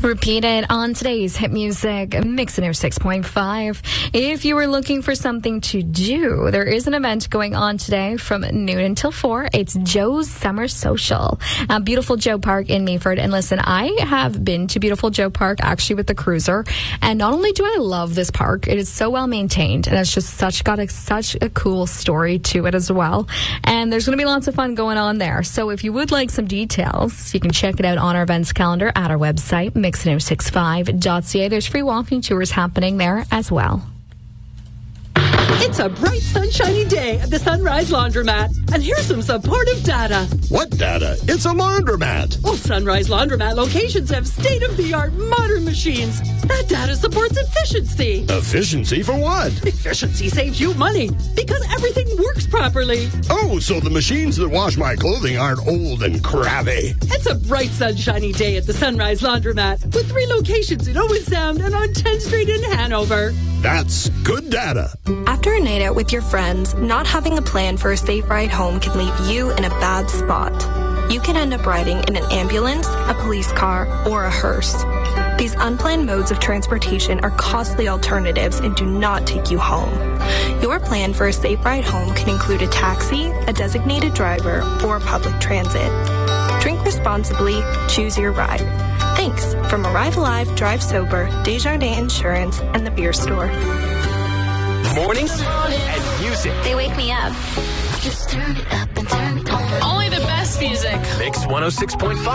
Repeated on today's Hit Music Mix Air 6.5. If you were looking for something to do, there is an event going on today from noon until 4. It's Joe's Summer Social at Beautiful Joe Park in Meaford. And listen, I have been to Beautiful Joe Park actually with the cruiser. And not only do I love this park, it is so well maintained and it's just such a cool story to it as well. And there's going to be lots of fun going on there. So if you would like some details, you can check it out on our events calendar at our website, mixno65.ca. There's free walking tours happening there as well. It's a bright, sunshiny day at the Sunrise Laundromat. And here's some supportive data. What data? It's a laundromat. Well, Sunrise Laundromat locations have state-of-the-art modern machines. That data supports efficiency. Efficiency for what? Efficiency saves you money because everything works properly. Oh, so the machines that wash my clothing aren't old and crabby. It's a bright, sunshiny day at the Sunrise Laundromat with 3 locations in Owen Sound and on 10th Street in Hanover. That's good data. After a night out with your friends, not having a plan for a safe ride home can leave you in a bad spot. You can end up riding in an ambulance, a police car, or a hearse. These unplanned modes of transportation are costly alternatives and do not take you home. Your plan for a safe ride home can include a taxi, a designated driver, or public transit. Drink responsibly, choose your ride. Thanks from Arrive Alive, Drive Sober, Desjardins Insurance, and the Beer Store. Mornings and music. They wake me up. Just turn it up and turn it on. Only the best music. Mix 106.5.